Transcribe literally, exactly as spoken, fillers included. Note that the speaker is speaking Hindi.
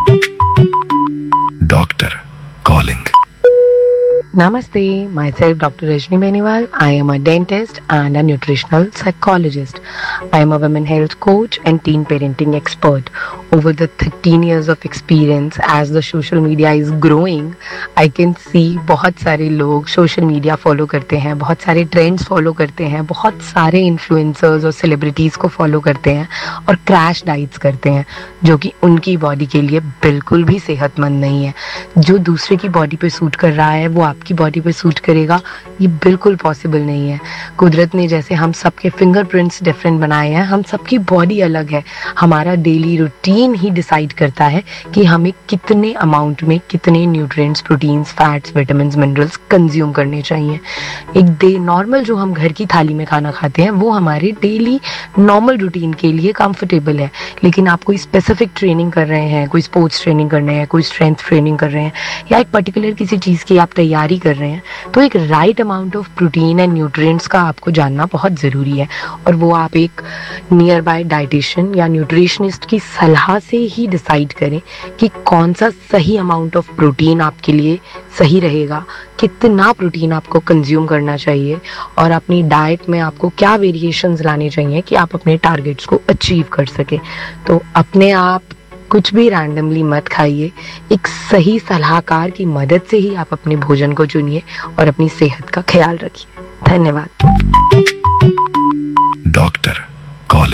Doctor calling. Namaste, myself Doctor Rajni Beniwal. I am a dentist and a nutritional psychologist. I am a women health coach and teen parenting expert. Over the thirteen years of experience, as the social media is growing, I can see बहुत सारे लोग social media follow करते हैं, बहुत सारे trends follow करते हैं, बहुत सारे influencers और celebrities को follow करते हैं और crash diets करते हैं, जो कि उनकी body के लिए बिल्कुल भी सेहतमंद नहीं है. जो दूसरे की body पे सूट कर रहा है वो आपकी बॉडी पे सूट करेगा, ये बिल्कुल पॉसिबल नहीं है. कुदरत ने जैसे हम सबके फिंगरप्रिंट्स डिफरेंट बनाए हैं, हम सबकी बॉडी अलग है. हमारा डेली रूटीन ही डिसाइड करता है कि हमें कितने अमाउंट में कितने nutrients, proteins, fats, vitamins, minerals consume करने चाहिए. एक डे नॉर्मल जो हम घर की थाली में खाना खाते हैं वो हमारे डेली नॉर्मल रूटीन के लिए कंफर्टेबल है. लेकिन आप कोई स्पेसिफिक ट्रेनिंग कर रहे हैं, कोई स्पोर्ट्स ट्रेनिंग कर रहे हैं, कोई स्ट्रेंथ ट्रेनिंग कर रहे हैं, या एक पर्टिकुलर किसी चीज़ की आप तैयारी कर रहे हैं, तो एक right amount of protein and nutrients का आपको जानना बहुत ज़रूरी है. और वो आप एक नियर बाय डाइटिशियन या न्यूट्रिशनिस्ट की सलाह से ही डिसाइड करें कि कौन सा सही अमाउंट ऑफ प्रोटीन आपके लिए सही रहेगा, कितना प्रोटीन आपको कंज्यूम करना चाहिए और अपनी डाइट में आपको क्या वेरिएशंस लाने चाहिए कि आप अपने टारगेट्स को अचीव कर सकें. तो अपने आप कुछ भी रैंडमली मत खाइए. एक सही सलाहकार की मदद से ही आप अपने भोजन को चुनिए और अपनी सेहत का ख्याल रखिए. धन्यवाद. Doctor